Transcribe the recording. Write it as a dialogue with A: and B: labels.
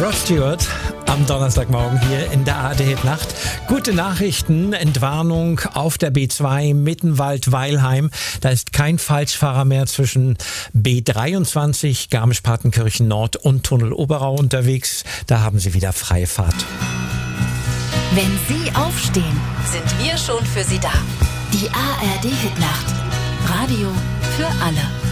A: Rod Stewart am Donnerstagmorgen hier in der ARD-Hit-Nacht. Gute Nachrichten, Entwarnung auf der B2 Mittenwald-Weilheim. Da ist kein Falschfahrer mehr zwischen B23 Garmisch-Partenkirchen Nord und Tunnel Oberau unterwegs. Da haben Sie wieder freie Fahrt.
B: Wenn Sie aufstehen, sind wir schon für Sie da. Die ARD-Hit-Nacht. Radio für alle.